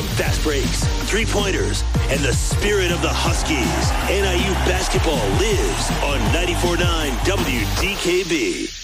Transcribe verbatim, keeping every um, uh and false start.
From fast breaks, three-pointers, and the spirit of the Huskies, N I U basketball lives on ninety-four point nine W D K B.